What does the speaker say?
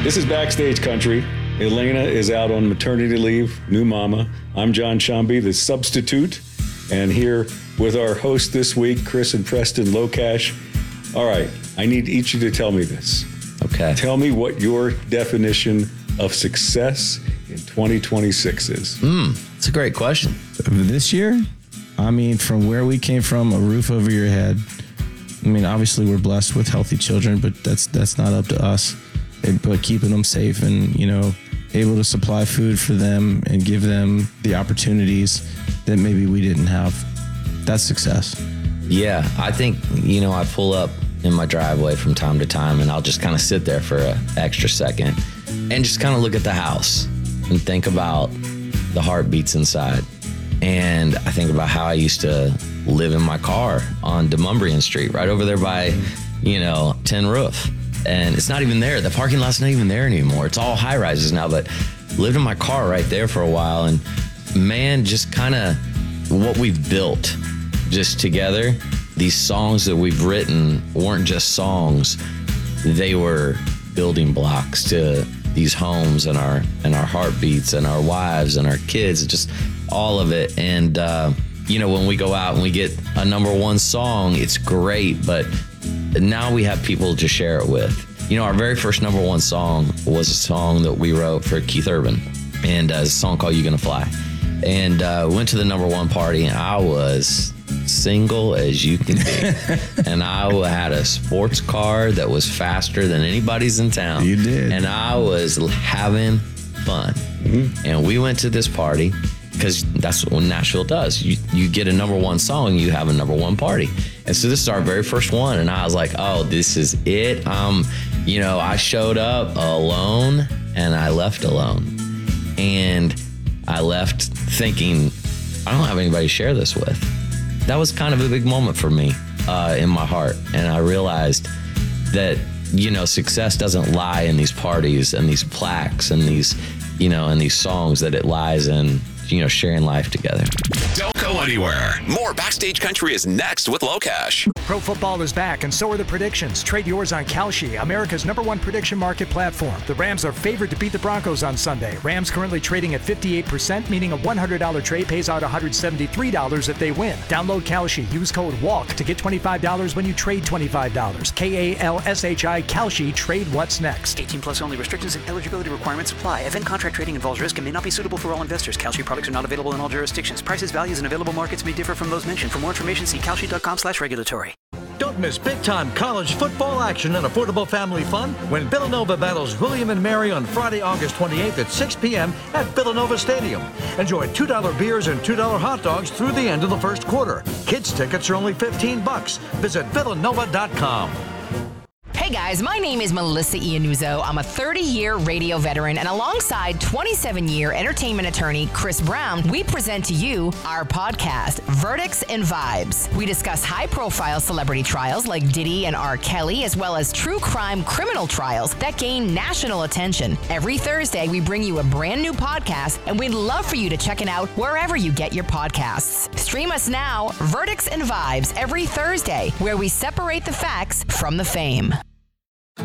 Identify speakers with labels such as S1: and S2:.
S1: This is Backstage Country. Elena is out on maternity leave, new mama. I'm John Shambi, the substitute, and here with our host this week, Chris and Preston Lokash. All right, I need each of you to tell me this.
S2: Okay.
S1: Tell me what your definition of success in 2026 is.
S2: It's a great question.
S3: This year, I mean, from where we came from, a roof over your head. I mean, obviously we're blessed with healthy children, but that's not up to us. But keeping them safe and, able to supply food for them and give them the opportunities that maybe we didn't have. That's success.
S2: Yeah, I think, I pull up in my driveway from time to time and I'll just kind of sit there for an extra second and just kind of look at the house and think about the heartbeats inside. And I think about how I used to live in my car on Demumbrian Street, right over there by, Tin Roof. And it's not even there. The parking lot's not even there anymore. It's all high rises now, but lived in my car right there for a while. And man, just kind of what we've built just together, these songs that we've written weren't just songs. They were building blocks to these homes and our heartbeats and our wives and our kids, just all of it. And, when we go out and we get a number one song, it's great, but now we have people to share it with. Our very first number one song was a song that we wrote for Keith Urban, and a song called You Gonna Fly. And went to the number one party, and I was single as you can be. And I had a sports car that was faster than anybody's in town.
S3: You did.
S2: And I was having fun. Mm-hmm. And we went to this party, because that's what Nashville does. You get a number one song, you have a number one party. And so this is our very first one. And I was like, oh, this is it. I showed up alone and I left alone. And I left thinking, I don't have anybody to share this with. That was kind of a big moment for me in my heart. And I realized that, success doesn't lie in these parties and these plaques and these, and these songs, that it lies in, sharing life together.
S4: Don't go anywhere. More Backstage Country is next with Lokash.
S5: Pro football is back, and so are the predictions. Trade yours on Kalshi, America's #1 prediction market platform. The Rams are favored to beat the Broncos on Sunday. Rams currently trading at 58%, meaning a $100 trade pays out $173 if they win. Download Kalshi. Use code WALK to get $25 when you trade $25. KALSHI Kalshi. Trade what's next.
S6: 18 plus only. Restrictions and eligibility requirements apply. Event contract trading involves risk and may not be suitable for all investors. Kalshi products are not available in all jurisdictions. Prices, values, and available markets may differ from those mentioned. For more information, see kalshi.com/regulatory.
S7: Don't miss big-time college football action and affordable family fun when Villanova battles William and Mary on Friday, August 28th at 6 p.m. at Villanova Stadium. Enjoy $2 beers and $2 hot dogs through the end of the first quarter. Kids tickets are only $15. Visit villanova.com.
S8: Hey guys, my name is Melissa Iannuzzo. I'm a 30-year radio veteran, and alongside 27-year entertainment attorney Chris Brown, we present to you our podcast, Verdicts and Vibes. We discuss high-profile celebrity trials like Diddy and R. Kelly, as well as true crime criminal trials that gain national attention. Every Thursday, we bring you a brand new podcast, and we'd love for you to check it out wherever you get your podcasts. Stream us now, Verdicts and Vibes, every Thursday, where we separate the facts from the fame.